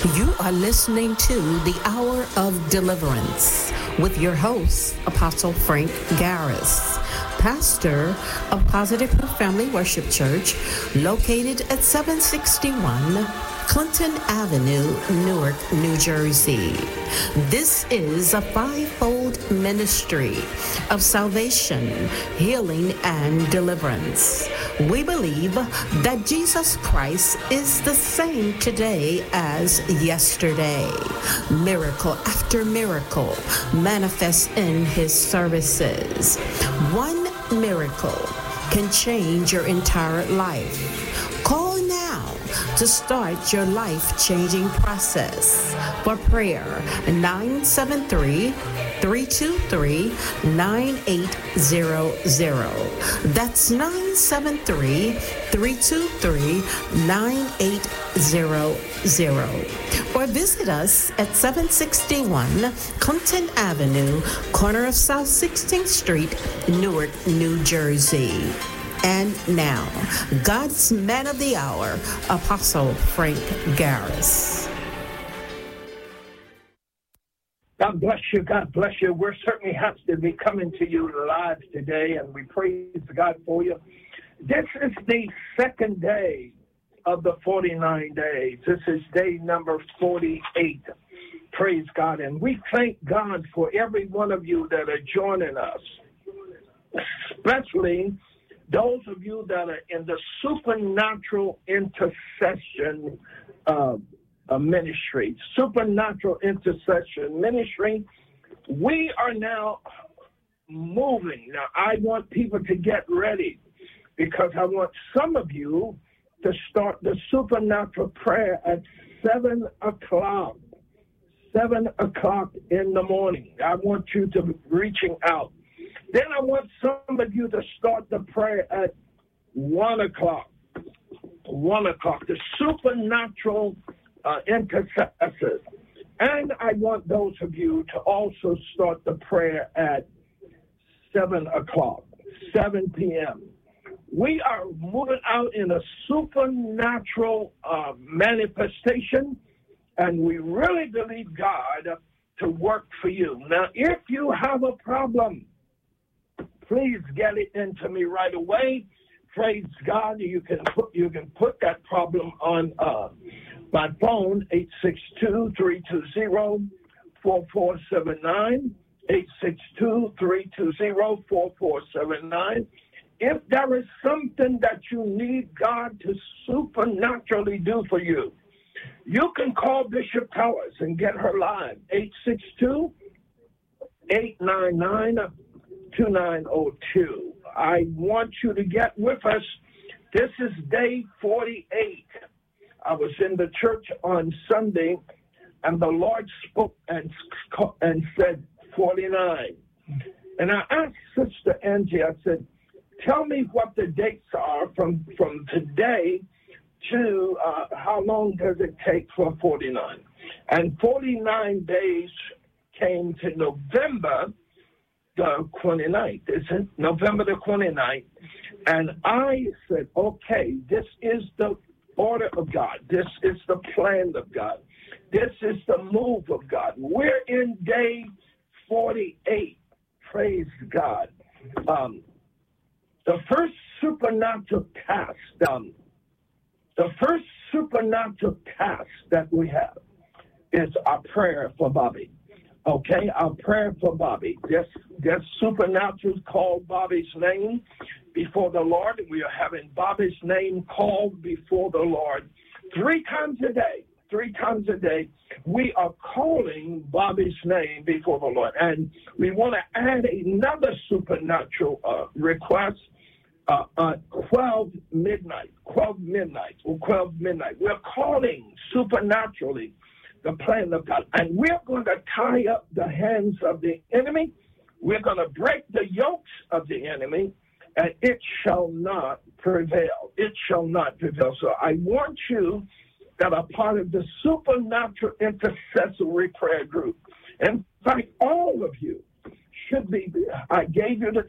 You are listening to The Hour of Deliverance with your host, Apostle Frank Garris, pastor of Positive Proof Family Worship Church, located at 761 Clinton Avenue, Newark, New Jersey. This is a fivefold ministry of salvation, healing, and deliverance. We believe that Jesus Christ is the same today as yesterday. Miracle after miracle manifests in his services. One miracle can change your entire life. Call now to start your life-changing process. For prayer, 973-323-9800. That's 973-323-9800. Or visit us at 761 Clinton Avenue, corner of South 16th Street, Newark, New Jersey. And now, God's Man of the Hour, Apostle Frank Garris. God bless you. God bless you. We're certainly happy to be coming to you live today, and we praise God for you. This is the second day of the 49 days. This is day number 48. Praise God. And we thank God for every one of you that are joining us, especially those of you that are in the supernatural intercession ministry. Supernatural intercession ministry. We are now moving. Now, I want people to get ready because I want some of you to start the supernatural prayer at 7 o'clock. 7 o'clock in the morning. I want you to be reaching out. Then I want some of you to start the prayer at 1 o'clock. 1 o'clock, the supernatural intercessors. And I want those of you to also start the prayer at 7 o'clock, 7 p.m. We are moving out in a supernatural manifestation, and we really believe God to work for you. Now, if you have a problem, please get it into me right away. Praise God. You can put that problem on my phone, 862-320-4479, 862-320-4479. If there is something that you need God to supernaturally do for you, you can call Bishop Towers and get her live, 862-899-2902. I want you to get with us. This is day 48. I was in the church on Sunday, and the Lord spoke and said 49. And I asked Sister Angie, I said, tell me what the dates are from today to how long does it take for 49? And 49 days came to November the 29th. It's November the 29th. And I said, okay, this is the order of God. This is the plan of God. This is the move of God. We're in day 48. Praise God. The first supernatural task, that we have is our prayer for Bobby. Okay, our prayer for Bobby. This supernatural called Bobby's name before the Lord. We are having Bobby's name called before the Lord 3 times a day. 3 times a day, we are calling Bobby's name before the Lord. And we want to add another supernatural request, 12 midnight. We're calling supernaturally the plan of God. And we're going to tie up the hands of the enemy. We're going to break the yokes of the enemy, and it shall not prevail. It shall not prevail. So I want you that are part of the supernatural intercessory prayer group. In fact, all of you should be, I gave you the